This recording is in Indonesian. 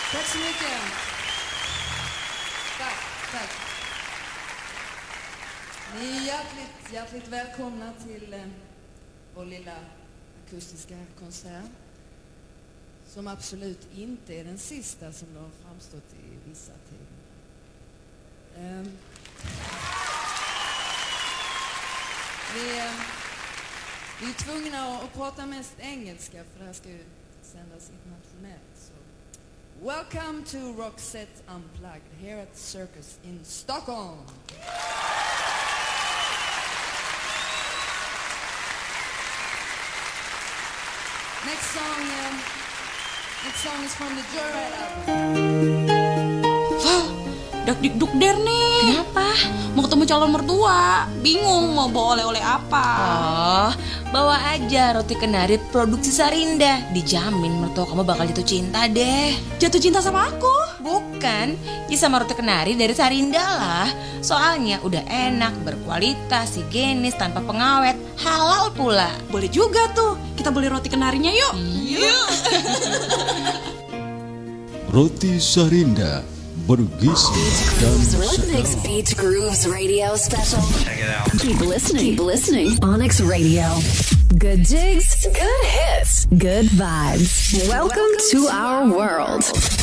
Tack så mycket. Tack. Ni är hjärtligt välkomna till vår lilla akustiska konsert. Som absolut inte är den sista som det har framstått i vissa tider. Vi är tvungna att prata mest engelska för det här ska ju sändas internationellt. Så. Welcome to Roxette Unplugged here at Circus in Stockholm. Next song is from the Joyride album. Val, dak-dik-duk der nih. Kenapa? Mau ketemu calon mertua. Bingung mau bawa oleh-oleh apa. Oh, bawa aja roti kenari produksi Sarinda. Dijamin mertua kamu bakal jatuh cinta deh. Jatuh cinta sama aku? Bukan, ya sama roti kenari dari Sarinda lah. Soalnya udah enak, berkualitas, higienis, tanpa pengawet, halal pula. Boleh juga tuh. Kita beli roti kenarinya yuk. Yuk. Roti Sarinda bergizi dan Onyx sedap. Beach Grooves Radio Special. Check it out. Keep listening. Onyx Radio. Good jigs, good hits, good vibes. Welcome to our world.